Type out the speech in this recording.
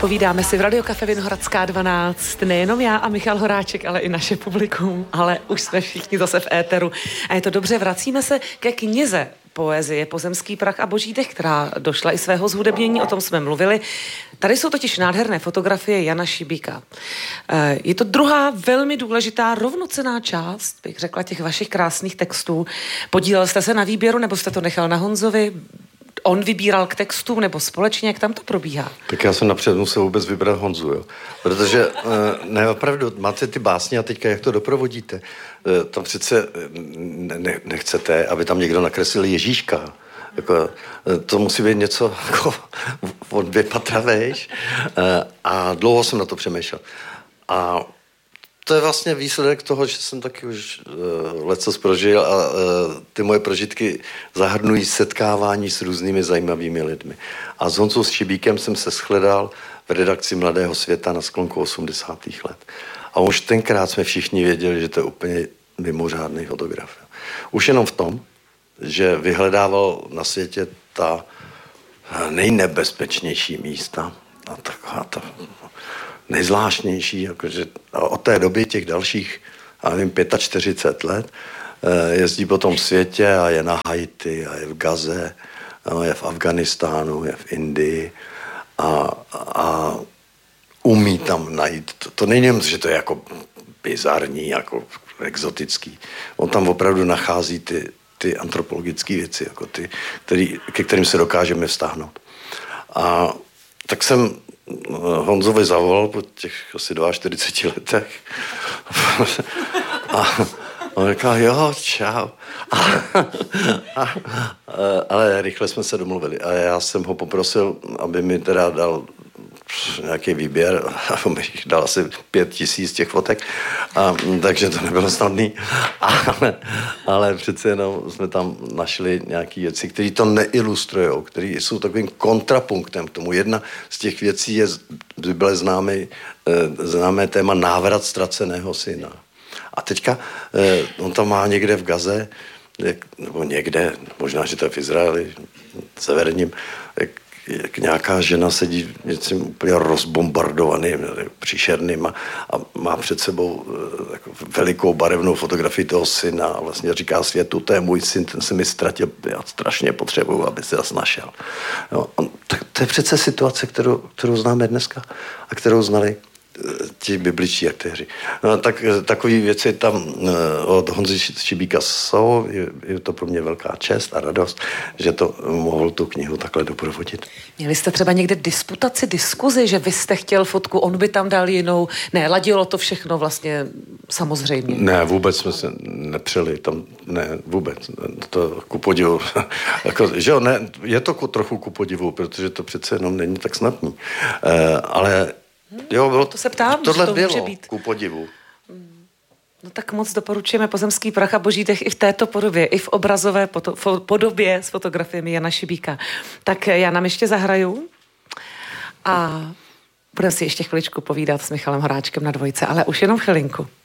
Povídáme si v Radio Cafe Vinohradská 12, nejenom já a Michal Horáček, ale i naše publikum, ale už jsme všichni zase v éteru. A je to dobře, vracíme se ke knize poezie Pozemský prach a boží dech, která došla i svého zhudebnění, o tom jsme mluvili. Tady jsou totiž nádherné fotografie Jana Šibíka. Je to druhá velmi důležitá rovnocenná část, bych řekla, těch vašich krásných textů. Podílel jste se na výběru, nebo jste to nechal na Honzovi? On vybíral k textům, nebo společně, jak tam to probíhá? Tak já jsem napřed musel vůbec vybrat Honzu, jo. Protože, ne, opravdu, máte ty básně a teďka jak to doprovodíte? Tam přece nechcete, aby tam někdo nakreslil Ježíška. Jako, to musí být něco jako od 2 patra vejš. A dlouho jsem na to přemýšlel. A to je vlastně výsledek toho, že jsem taky už lecos prožil a ty moje prožitky zahrnují setkávání s různými zajímavými lidmi. A s Honzou Šibíkem jsem se shledal v redakci Mladého světa na sklonku 80. let. A už tenkrát jsme všichni věděli, že to je úplně mimořádný fotograf. Už jenom v tom, že vyhledával na světě ta nejnebezpečnější místa a taková ta nejzvláštnější, jakože od té doby těch dalších, já nevím, 45 let, jezdí po tom světě a je na Haiti a je v Gaze, je v Afghánistánu, je v Indii a umí tam najít. To není jen, že to je jako bizarní, jako exotický. On tam opravdu nachází ty antropologické věci, jako ke kterým se dokážeme vztáhnout. A tak jsem Honzovi zavolal po těch asi 42 letech. A on říkal, jo, čau. Ale rychle jsme se domluvili. A já jsem ho poprosil, aby mi teda dal nějaký výběr, aby mi dal asi 5000 těch fotek, takže to nebylo snadný. Ale přece jenom jsme tam našli nějaké věci, které to neilustrujou, které jsou takovým kontrapunktem k tomu. Jedna z těch věcí je, bylo známé téma návrat ztraceného syna. A teďka on tam má někde v Gaze, nebo někde, možná, že to je v Izraeli, severním, jak nějaká žena sedí něčím úplně rozbombardovaným, příšerným a má před sebou jako velikou barevnou fotografii toho syna a vlastně říká světu, to je můj syn, ten se mi ztratil, já strašně potřebuju, aby se zas našel. No, tak to je přece situace, kterou známe dneska a kterou znali ti bibličtí aktéři. No, tak takové věci tam od Honzy Šibíka jsou, je to pro mě velká čest a radost, že to mohl tu knihu takhle doprovodit. Měli jste třeba někde disputaci, diskuzi, že vy jste chtěl fotku, on by tam dal jinou? Ne, ladilo to všechno vlastně samozřejmě. Ne, vůbec jsme se nepřeli, tam ne, vůbec. To ku podivu. Jako, že jo, ne, je to trochu ku podivu, protože to přece jenom není tak snadný. Ale jo, bylo, to se ptám, tohle to bylo může být ku podivu. No tak moc doporučujeme Pozemský prach a boží dech i v této podobě, i v obrazové podobě s fotografiemi Jana Šibíka. Tak já nám ještě zahraju a budeme si ještě chviličku povídat s Michalem Horáčkem na dvojce, ale už jenom chvilinku.